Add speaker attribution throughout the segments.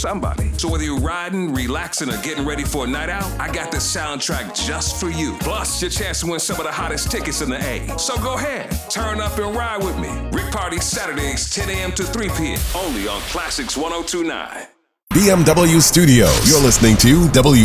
Speaker 1: somebody. So whether you're riding, relaxing, or getting ready for a night out, I got the soundtrack just for you. Plus, your chance to win some of the hottest tickets in the A. So go ahead, turn up and ride with me. Rick Party Saturdays, 10 a.m. to 3 p.m. Only on Classics 102.9.
Speaker 2: BMW Studios. You're listening to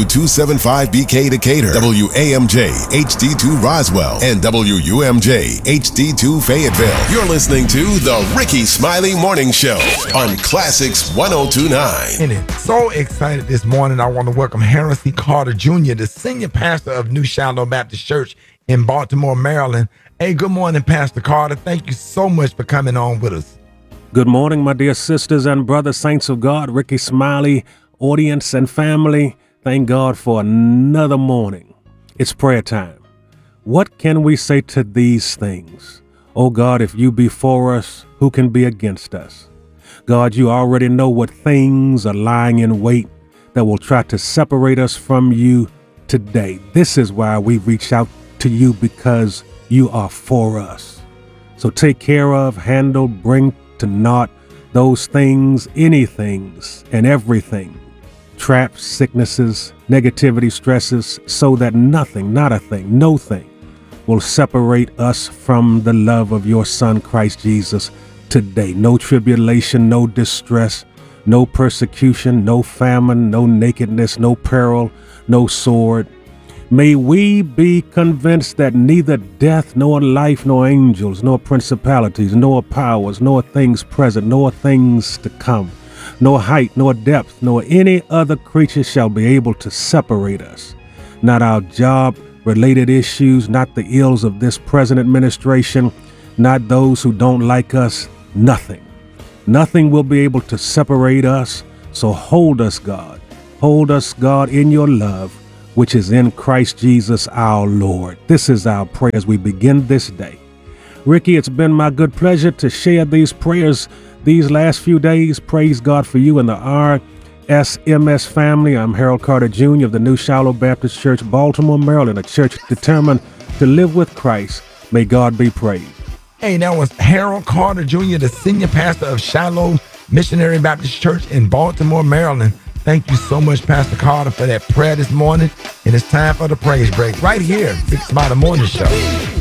Speaker 2: W275BK Decatur, WAMJ HD2 Roswell, and WUMJ HD2 Fayetteville. You're listening to the Ricky Smiley Morning Show on Classics 102.9.
Speaker 3: So excited this morning. I want to welcome Harold C. Carter Jr., the senior pastor of New Shiloh Baptist Church in Baltimore, Maryland. Hey, good morning, Pastor Carter. Thank you so much for coming on with us.
Speaker 4: Good morning, my dear sisters and brothers, saints of God, Ricky Smiley, audience and family. Thank God for another morning. It's prayer time. What can we say to these things? Oh God, if you be for us, who can be against us? God, you already know what things are lying in wait that will try to separate us from you today. This is why we reach out to you, because you are for us. So take care of, handle, bring to naught those things, anythings and everything, traps, sicknesses, negativity, stresses, so that nothing, not a thing, no thing will separate us from the love of your Son, Christ Jesus, today. No tribulation, no distress, no persecution, no famine, no nakedness, no peril, no sword. May we be convinced that neither death, nor life, nor angels, nor principalities, nor powers, nor things present, nor things to come, nor height, nor depth, nor any other creature shall be able to separate us. Not our job-related issues, not the ills of this present administration, not those who don't like us, nothing. Nothing will be able to separate us. So hold us, God. Hold us, God, in your love, which is in Christ Jesus our Lord. This is our prayer as we begin this day. Ricky, it's been my good pleasure to share these prayers these last few days. Praise God for you and the RSMS family. I'm Harold Carter Jr. of the New Shiloh Baptist Church, Baltimore, Maryland, a church determined to live with Christ. May God be praised.
Speaker 3: Hey, that was Harold Carter Jr., the senior pastor of Shiloh Missionary Baptist Church in Baltimore, Maryland. Thank you so much, Pastor Carter, for that prayer this morning. And it's time for the praise break right here, Rick Smiley Morning Show.